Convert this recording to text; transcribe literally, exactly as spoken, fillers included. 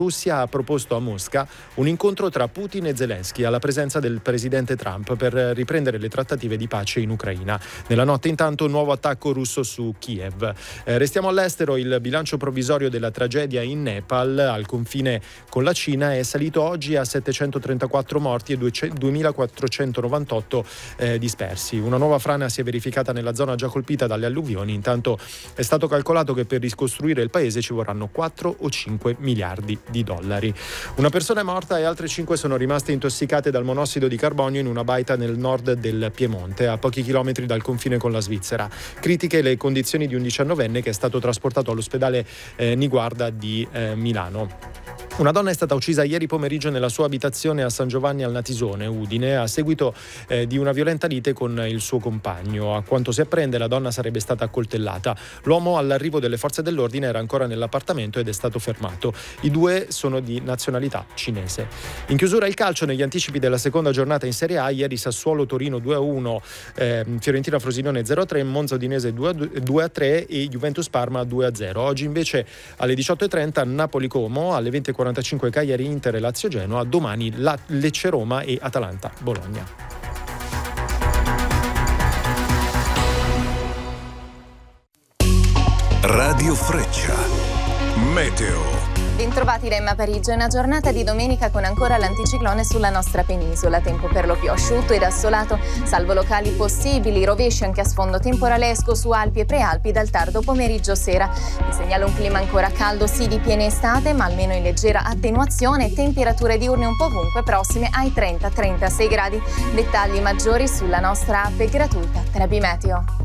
Russia ha proposto a Mosca un incontro tra Putin e Zelensky alla presenza del presidente Trump per riprendere le trattative di pace in Ucraina. Nella notte intanto un nuovo attacco russo su Kiev. Eh, restiamo all'estero, il bilancio provvisorio della tragedia in Nepal al confine con la Cina è salito oggi a settecentotrentaquattro morti e duemilaquattrocentonovantotto eh, dispersi. Una nuova frana si è verificata nella zona già colpita dalle alluvioni, intanto è stato calcolato che per ricostruire il paese ci vorranno quattro o cinque miliardi di dollari. Una persona è morta e altre cinque sono rimaste intossicate dal monossido di carbonio in una baita nel nord del Piemonte, a pochi chilometri dal confine con la Svizzera. Critiche le condizioni di un diciannovenne che è stato trasportato all'ospedale eh, Niguarda di eh, Milano. Una donna è stata uccisa ieri pomeriggio nella sua abitazione a San Giovanni al Natisone, Udine, a seguito eh, di una violenta lite con il suo compagno. A quanto si apprende, la donna sarebbe stata accoltellata. L'uomo, all'arrivo delle forze dell'ordine, era ancora nell'appartamento ed è stato fermato. I due sono di nazionalità cinese. In chiusura il calcio, negli anticipi della seconda giornata in Serie A, ieri Sassuolo-Torino due a uno, eh, Fiorentina-Frosinone zero a tre, Monza-Udinese due a tre e Juventus-Parma due a zero. Oggi invece alle diciotto e trenta Napoli-Como, alle venti e quarantacinque Cagliari-Inter e Lazio-Genoa, domani la Lecce-Roma e Atalanta-Bologna. Radio Freccia, meteo. Bentrovati da Emma Parigi, una giornata di domenica con ancora l'anticiclone sulla nostra penisola, tempo per lo più asciutto ed assolato, salvo locali possibili, rovesci anche a sfondo temporalesco su Alpi e Prealpi dal tardo pomeriggio sera. Vi segnalo un clima ancora caldo, sì di piena estate, ma almeno in leggera attenuazione, temperature diurne un po' ovunque prossime ai trenta trentasei gradi. Dettagli maggiori sulla nostra app gratuita Trebi Meteo.